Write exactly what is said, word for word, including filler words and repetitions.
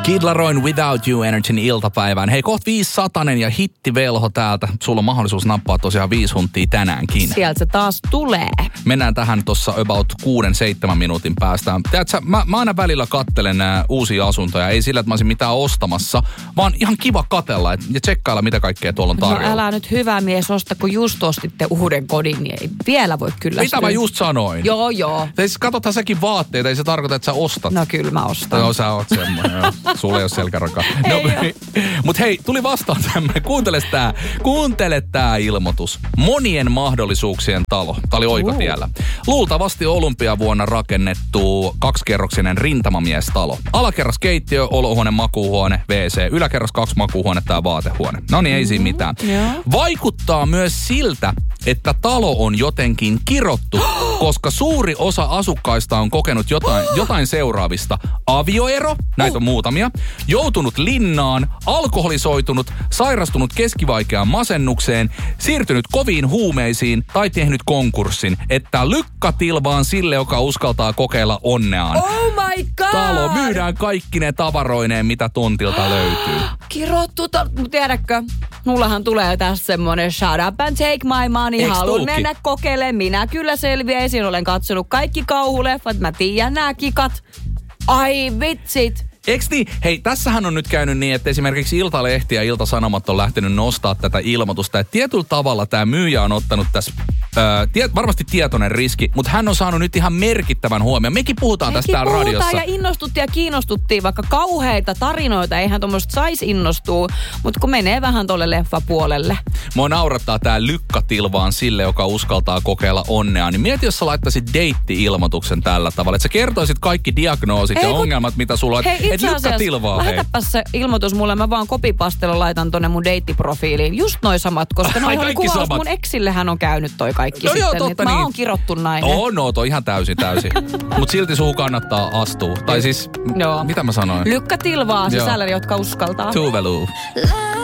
Kid Laroin Without You Energyn iltapäivään. Hei, kohta viisisatanen ja hittivelho täältä. Sulla on mahdollisuus nappaa tosiaan viisi huntia tänäänkin. Sieltä se taas tulee. Mennään tähän tuossa about kuuden, seitsemän minuutin päästä. Tiedätkö, mä, mä aina välillä kattelen nää uusia asuntoja. Ei sillä, että mä olisin mitään ostamassa, vaan ihan kiva katella et, ja tsekkailla, mitä kaikkea tuolla on tarjolla. No älä nyt hyvä mies osta, kun just ostitte uuden kodin, niin ei vielä voi kyllä. Mitä mä just sanoin? Joo, joo. Siis katsothan säkin vaatteita, ei se tarkoita, että sä ostat. No kyllä mä ostan. No sä oot semmoinen, sulla ei ole selkärankaa. No, mut hei, tuli vastaan tämmöinen. Kuuntele tää, kuuntele tää ilmoitus. Monien mahdollisuuksien talo. Tää oli oikotiellä. Luultavasti olympiavuonna rakennettu kaksikerroksinen rintamamiestalo. Alakerras keittiö, olohuone, makuuhuone, wc. Yläkerras kaksi makuuhuonetta ja vaatehuone. No niin, ei siinä mitään. Vaikuttaa myös siltä, että talo on jotenkin kirottu, koska suuri osa asukkaista on kokenut jotain, jotain seuraavista. Avioero, näitä on muutamia, joutunut linnaan, alkoholisoitunut, sairastunut keskivaikeaan masennukseen, siirtynyt koviin huumeisiin tai tehnyt konkurssin. Että lykkatilvaan sille, joka uskaltaa kokeilla onneaan. Oh my god! Talo myydään kaikki ne tavaroineen, mitä tontilta löytyy. Kirottu, to- tiedätkö? Mullahan tulee tässä semmonen shut up and take my money. Eiks Haluan tuukin? mennä kokeilemaan. Minä kyllä selviäisin. Olen katsonut kaikki kauhuleffat. Mä tiedän nämä kikat. Ai vitsit. Eiks niin? Hei, tässähän on nyt käynyt niin, että esimerkiksi Iltalehti ja Ilta-Sanomat on lähtenyt nostaa tätä ilmoitusta. Että tietyllä tavalla tämä myyjä on ottanut tässä Öö, tie, varmasti tietoinen riski, mutta hän on saanut nyt ihan merkittävän huomioon. Mekin puhutaan Mekin tästä täällä puhutaan radiossa. ja innostuttiin ja kiinnostuttiin, vaikka kauheita tarinoita, eihän tuommoista saisi innostua, mutta kun menee vähän tolle leffapuolelle. Mua naurattaa tää lykkatilvaan sille, joka uskaltaa kokeilla onnea. Niin mieti, jos sä laittaisit deitti-ilmoituksen tällä tavalla, että sä kertoisit kaikki diagnoosit Ei, ja kun, ongelmat, mitä sulla on. Hei, Et lykkatilvaa, hei. Lähetäpäs se ilmoitus mulle, mä vaan kopipastella laitan tonne mun deittiprofiiliin. Just noi samat, koska noi oli kuvaus mun eksillehän on käynyt toi kaikki no sitten. Joo, totta, mä niin. oon kirottu nainen. Oo, no, toi ihan täysin, täysin. Mut silti suhu kannattaa astua. Tai siis, Joo. mitä mä sanoin? Lykkätilvaa sisällä, jotka uskaltaa. Tuveluu.